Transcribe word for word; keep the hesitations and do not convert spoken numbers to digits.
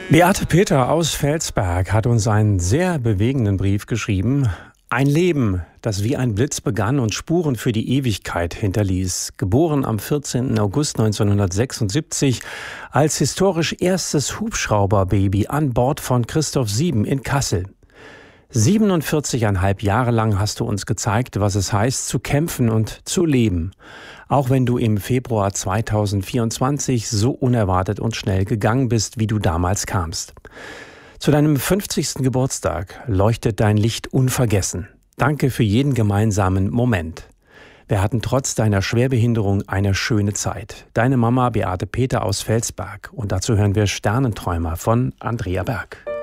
Beate Peter aus Felsberg hat uns einen sehr bewegenden Brief geschrieben. Ein Leben, das wie ein Blitz begann und Spuren für die Ewigkeit hinterließ. Geboren am vierzehnten August neunzehnhundertsechsundsiebzig als historisch erstes Hubschrauberbaby an Bord von Christoph sieben in Kassel. siebenundvierzig Komma fünf Jahre lang hast du uns gezeigt, was es heißt, zu kämpfen und zu leben. Auch wenn du im Februar zweitausendvierundzwanzig so unerwartet und schnell gegangen bist, wie du damals kamst. Zu deinem fünfzigsten Geburtstag leuchtet dein Licht unvergessen. Danke für jeden gemeinsamen Moment. Wir hatten trotz deiner Schwerbehinderung eine schöne Zeit. Deine Mama Beate Peter aus Felsberg. Und dazu hören wir Sternenträumer von Andrea Berg.